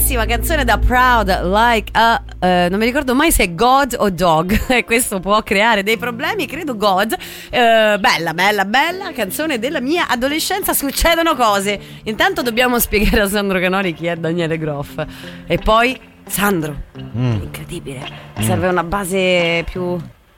bellissima canzone da Proud Like a non mi ricordo mai se è God o Dog e questo può creare dei problemi, credo God. Bella canzone della mia adolescenza. Succedono cose. Intanto dobbiamo spiegare a Sandro Canori chi è Daniele Groff e poi Sandro, incredibile, serve una base più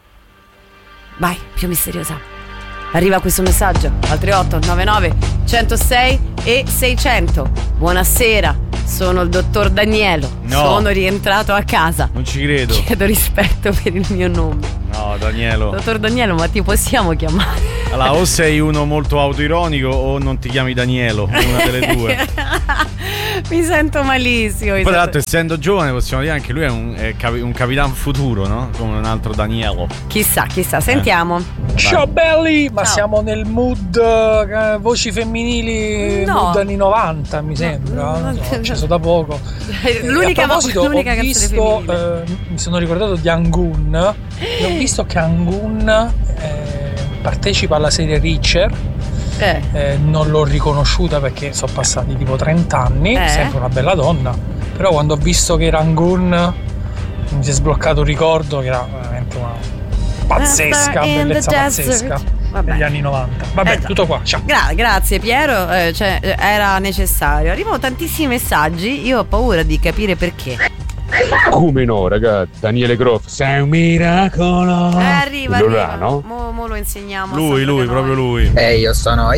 misteriosa. Arriva questo messaggio al 3899 106 e 600. Buonasera, sono il dottor Danielo. No. Sono rientrato a casa. Non ci credo. Chiedo rispetto per il mio nome. No, Danielo. Dottor Danielo, ma ti possiamo chiamare? Allora, o sei uno molto autoironico o non ti chiami Danielo, una delle due. Mi sento malissimo. Poi tra l'altro, essendo giovane, possiamo dire anche lui è un capitan futuro, no? Come un altro Danielo. Chissà, sentiamo. Ciao belli, ma Ciao. siamo nel mood voci femminili, No. mood anni 90 mi sembra, No. non so, ho acceso da poco. L'unica a proposito, canzone ho visto, mi sono ricordato di Angun e ho visto che Angun partecipa alla serie Reacher. Non l'ho riconosciuta perché sono passati tipo 30 anni, sempre una bella donna, però quando ho visto che era Angun mi si è sbloccato un ricordo che era veramente una pazzesca, bellezza pazzesca negli anni 90. Vabbè, tutto qua, ciao. Grazie Piero, era necessario. Arrivano tantissimi messaggi, io ho paura di capire perché. Come no, raga? Daniele Groff, sei un miracolo. Arriva, Quello là, no? Mo lo insegniamo. Lui, proprio lui. E io sono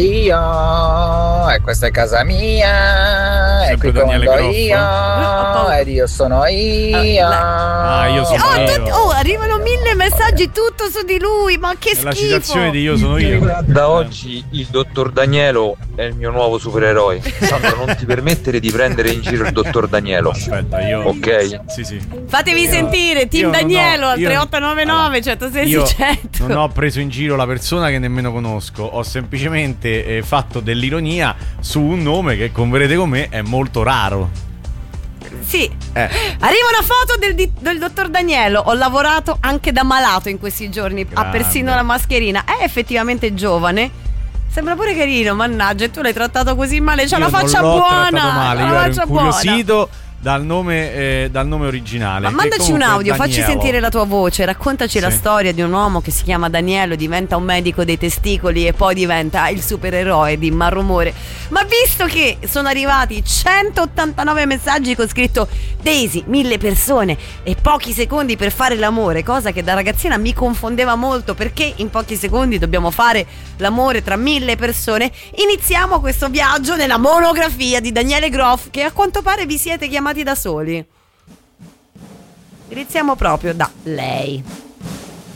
io, e questa è casa mia, Sempre e qui Daniele comando Groff. io, ed io sono io. Io sono io. Arrivano 1000 messaggi tutto su di lui, ma che È la schifo. citazione di Io sono io. Da oggi il dottor Danielo è il mio nuovo supereroe. Sandro, non ti permettere di prendere in giro il dottor Danielo. Aspetta, io. Ok? Sì. Fatevi sentire, Team Danielo al 3899 106 Io 600. non ho preso in giro la persona che nemmeno conosco, ho semplicemente fatto dell'ironia su un nome che, converrete con me, è molto raro. Sì. Arriva una foto del dottor Danielo. Ho lavorato anche da malato in questi giorni. Ha persino la mascherina. È effettivamente giovane. Sembra pure carino, mannaggia. E tu l'hai trattato così male. C'ha la faccia buona. Male. C'ha Io la ero faccia buona. incuriosito dal nome originale. Ma mandaci un audio, facci sentire la tua voce, raccontaci la Sì. storia di un uomo che si chiama Danielo, diventa un medico dei testicoli e poi diventa il supereroe di Marrumore. Ma visto che sono arrivati 189 messaggi con scritto Daisy, 1000 persone e pochi secondi per fare l'amore, cosa che da ragazzina mi confondeva molto, perché in pochi secondi dobbiamo fare l'amore tra 1000 persone, iniziamo questo viaggio nella monografia di Daniele Groff, che a quanto pare vi siete chiamati da soli. Iniziamo proprio da lei.